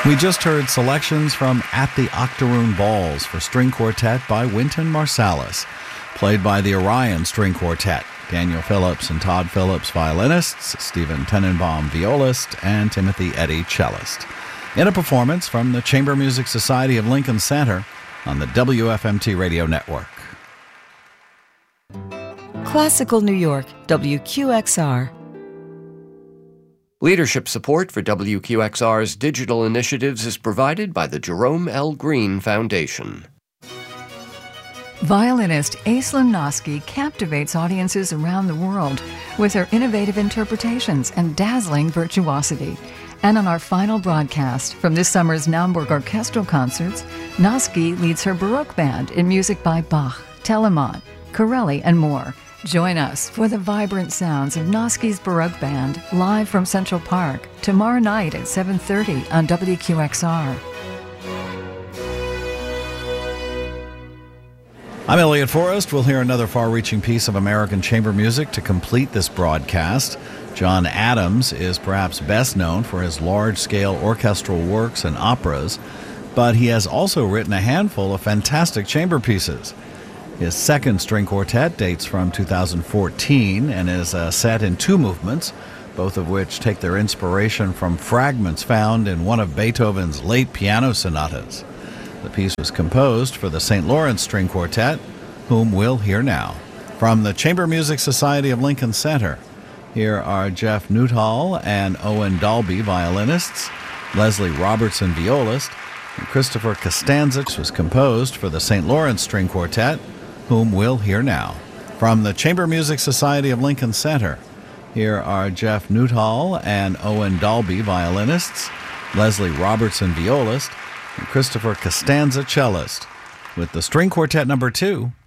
We just heard selections from At the Octoroon Balls for string quartet by Wynton Marsalis, played by the Orion String Quartet, Daniel Phillips and Todd Phillips violinists, Stephen Tenenbaum violist, and Timothy Eddy cellist, in a performance from the Chamber Music Society of Lincoln Center on the WFMT Radio Network. Classical New York, WQXR. Leadership support for WQXR's digital initiatives is provided by the Jerome L. Green Foundation. Violinist Aislinn Noski captivates audiences around the world with her innovative interpretations and dazzling virtuosity. And on our final broadcast from this summer's Naumburg Orchestral Concerts, Noski leads her Baroque band in music by Bach, Telemann, Corelli, and more. Join us for the vibrant sounds of Noski's Baroque Band live from Central Park tomorrow night at 7:30 on WQXR. I'm Elliot Forrest. We'll hear another far-reaching piece of American chamber music to complete this broadcast. John Adams is perhaps best known for his large-scale orchestral works and operas, but he has also written a handful of fantastic chamber pieces. His second string quartet dates from 2014 and is set in two movements, both of which take their inspiration from fragments found in one of Beethoven's late piano sonatas. The piece was composed for the St. Lawrence String Quartet, whom we'll hear now. From the Chamber Music Society of Lincoln Center, here are Jeff Nuttall and Owen Dalby violinists, Leslie Robertson violist, and Christopher Costanzich was composed for the St. Lawrence String Quartet, whom we'll hear now. From the Chamber Music Society of Lincoln Center, here are Jeff Nuttall and Owen Dalby violinists, Leslie Robertson violist, and Christopher Costanza cellist, with the String Quartet No. 2